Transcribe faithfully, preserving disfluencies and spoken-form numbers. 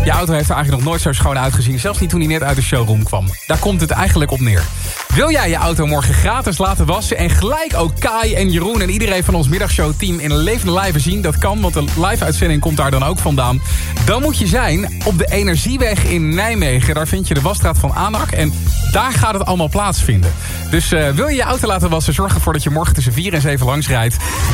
Je auto heeft er eigenlijk nog nooit zo schoon uitgezien. Zelfs niet toen hij net uit de showroom kwam. Daar komt het eigenlijk op neer. Wil jij je auto morgen gratis laten wassen en gelijk ook Kai en Jeroen en iedereen van ons middagshowteam in een levende live zien? Dat kan, want de live-uitzending komt daar dan ook vandaan. Dan moet je zijn op de Energieweg in Nijmegen. Daar vind je de wasstraat van ANAC en daar gaat het allemaal plaatsvinden. Dus uh, wil je je auto laten wassen, zorg ervoor dat je morgen tussen vier en zeven langs rijdt.